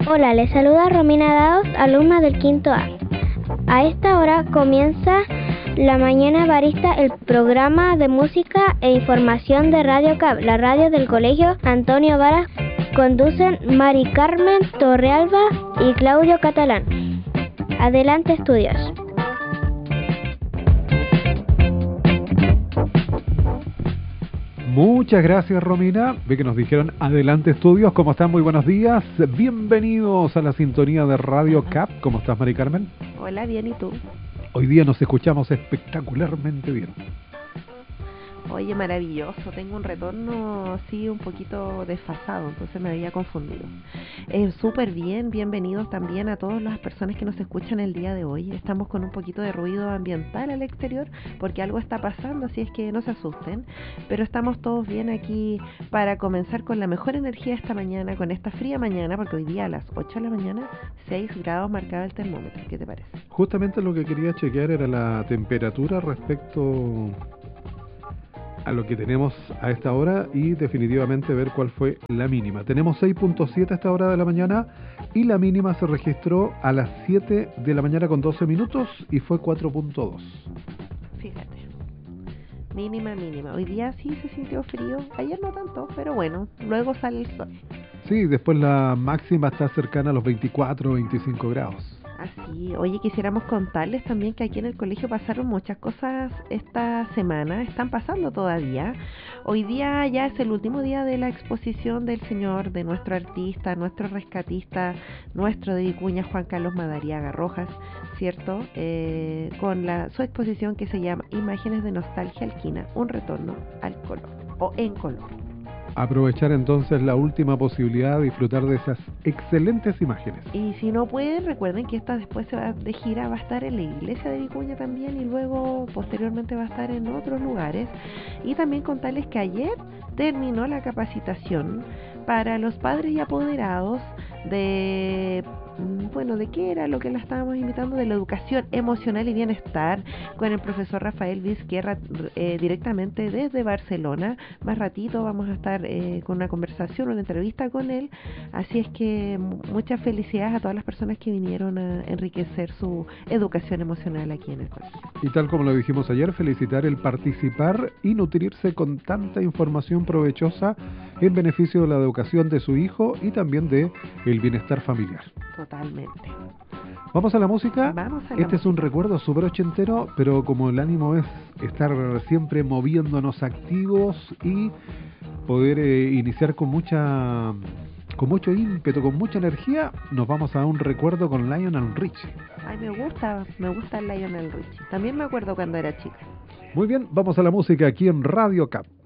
Hola, les saluda Romina Daos, alumna del quinto A. A esta hora comienza La Mañana Barista, el programa de música e información de Radio CAP, la radio del Colegio Antonio Varas. Conducen Mari Carmen Torrealba y Claudio Catalán. Adelante, estudios. Muchas gracias, Romina. Ve que nos dijeron adelante, estudios. ¿Cómo están? Muy buenos días. Bienvenidos a la sintonía de Radio CAP. ¿Cómo estás, Mari Carmen? Hola, bien, ¿y tú? Hoy día nos escuchamos espectacularmente bien. Oye, maravilloso. Tengo un retorno, sí, un poquito desfasado, entonces me había confundido. Súper bien, bienvenidos también a todas las personas que nos escuchan el día de hoy. Estamos con un poquito de ruido ambiental al exterior porque algo está pasando, así es que no se asusten. Pero estamos todos bien aquí para comenzar con la mejor energía esta mañana, con esta fría mañana, porque hoy día a las 8 de la mañana, 6 grados marcaba el termómetro. ¿Qué te parece? Justamente lo que quería chequear era la temperatura respecto a lo que tenemos a esta hora y definitivamente ver cuál fue la mínima. Tenemos 6.7 a esta hora de la mañana y la mínima se registró a las 7 de la mañana con 12 minutos y fue 4.2. Fíjate, mínima. Hoy día sí se sintió frío, ayer no tanto, pero bueno, luego sale el sol. Sí, después la máxima está cercana a los 24 o 25 grados. Así, oye, quisiéramos contarles también que aquí en el colegio pasaron muchas cosas esta semana, están pasando todavía. Hoy día ya es el último día de la exposición del señor, de nuestro artista, nuestro rescatista, nuestro de Vicuña, Juan Carlos Madariaga Rojas, ¿cierto? Con su exposición que se llama Imágenes de Nostalgia Alquina, un retorno al color, o en color. Aprovechar entonces la última posibilidad de disfrutar de esas excelentes imágenes. Y si no pueden, recuerden que esta después se va de gira, va a estar en la iglesia de Vicuña también y luego posteriormente va a estar en otros lugares. Y también contarles que ayer terminó la capacitación para los padres y apoderados de qué era lo que la estábamos invitando, de la educación emocional y bienestar, con el profesor Rafael Vizquerra, directamente desde Barcelona. Más ratito vamos a estar con una conversación, una entrevista con él, así es que muchas felicidades a todas las personas que vinieron a enriquecer su educación emocional aquí en el colegio. Y tal como lo dijimos ayer, felicitar el participar y nutrirse con tanta información provechosa en beneficio de la educación de su hijo y también de el bienestar familiar. Totalmente. ¿Vamos a la música? Vamos a la Este música. es un recuerdo súper ochentero, pero como el ánimo es estar siempre moviéndonos activos y poder iniciar con mucho ímpetu, con mucha energía, nos vamos a un recuerdo con Lionel Richie. Ay, me gusta Lionel Richie. También me acuerdo cuando era chica. Muy bien, vamos a la música aquí en Radio CAP.